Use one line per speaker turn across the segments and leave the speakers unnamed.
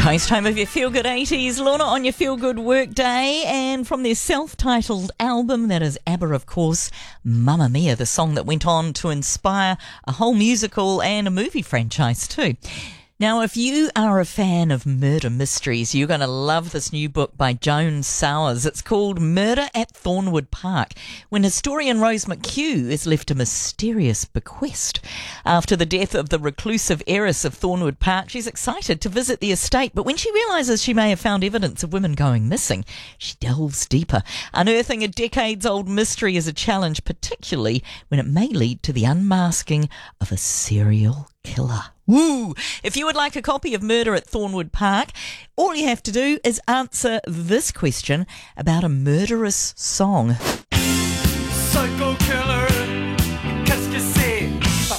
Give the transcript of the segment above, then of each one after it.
Coast, home of your feel-good 80s, Lorna on your feel-good work day, and from their self-titled album, that is ABBA, of course, Mamma Mia, the song that went on to inspire a whole musical and a movie franchise too. Now, if you are a fan of murder mysteries, you're going to love this new book by Joan Sowers. It's called Murder at Thornwood Park, when historian Rose McHugh is left a mysterious bequest. After the death of the reclusive heiress of Thornwood Park, she's excited to visit the estate, but when she realises she may have found evidence of women going missing, she delves deeper. Unearthing a decades-old mystery is a challenge, particularly when it may lead to the unmasking of a serial killer. Woo! If you would like a copy of Murder at Thornwood Park, all you have to do is answer this question about a murderous song.
Psycho killer, qu'est-ce que c'est?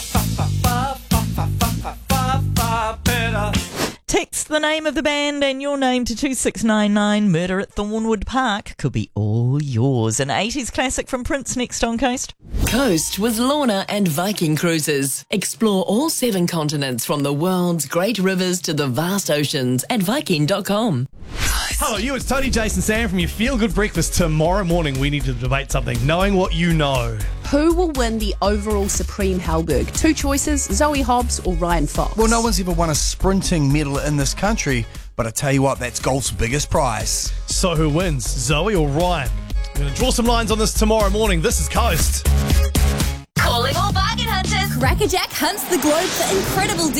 Better.
Text the name of the band and your name to 2699. Murder at Thornwood Park could be all yours. An 80s classic from Prince next on Coast.
Coast with Lorna and Viking Cruises. Explore all 7 continents from the world's great rivers to the vast oceans at Viking.com.
Hello, you. It's Tony, Jason, Sam from your Feel Good Breakfast. Tomorrow morning, we need to debate something, knowing what you know.
Who will win the overall Supreme Halberg? 2 choices, Zoe Hobbs or Ryan Fox?
Well, no one's ever won a sprinting medal in this country, but I tell you what, that's golf's biggest prize.
So who wins, Zoe or Ryan? We're going to draw some lines on this tomorrow morning. This is Coast.
Calling all bargain hunters. Crackerjack hunts the globe for incredible deals.